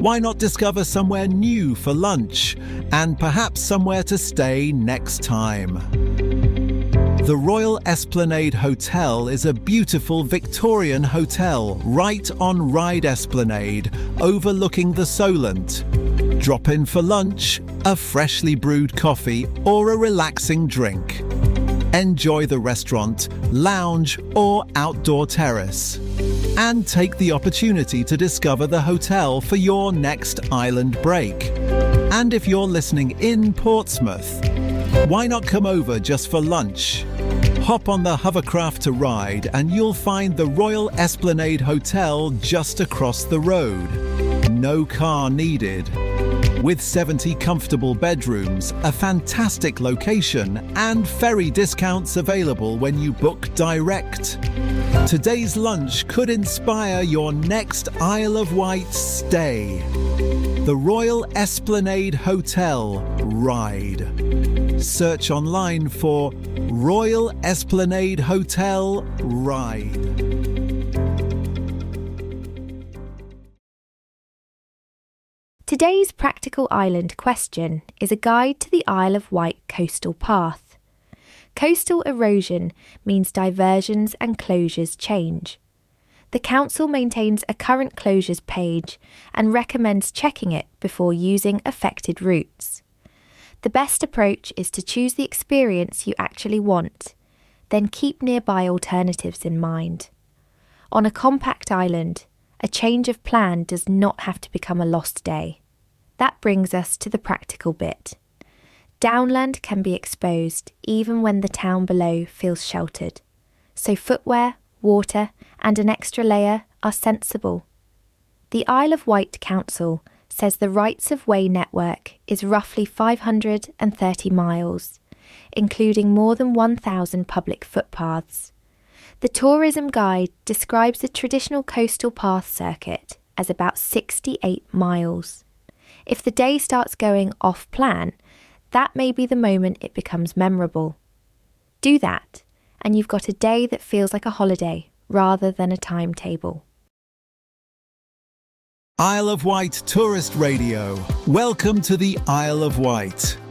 Why not discover somewhere new for lunch and perhaps somewhere to stay next time? The Royal Esplanade Hotel is a beautiful Victorian hotel right on Ryde Esplanade, overlooking the Solent. Drop in for lunch, a freshly brewed coffee or a relaxing drink. Enjoy the restaurant, lounge or outdoor terrace. And take the opportunity to discover the hotel for your next island break. And if you're listening in Portsmouth, why not come over just for lunch? Hop on the hovercraft to Ryde and you'll find the Royal Esplanade Hotel just across the road. No car needed. With 70 comfortable bedrooms, a fantastic location, and ferry discounts available when you book direct. Today's lunch could inspire your next Isle of Wight stay. The Royal Esplanade Hotel, Ryde. Search online for Royal Esplanade Hotel, Ryde. Today's practical island question is a guide to the Isle of Wight coastal path. Coastal erosion means diversions and closures change. The council maintains a current closures page and recommends checking it before using affected routes. The best approach is to choose the experience you actually want, then keep nearby alternatives in mind. On a compact island, a change of plan does not have to become a lost day. That brings us to the practical bit. Downland can be exposed even when the town below feels sheltered, so footwear, water and an extra layer are sensible. The Isle of Wight Council says the rights of way network is roughly 530 miles, including more than 1,000 public footpaths. The tourism guide describes the traditional coastal path circuit as about 68 miles. If the day starts going off plan, that may be the moment it becomes memorable. Do that, and you've got a day that feels like a holiday rather than a timetable. Isle of Wight Tourist Radio. Welcome to the Isle of Wight.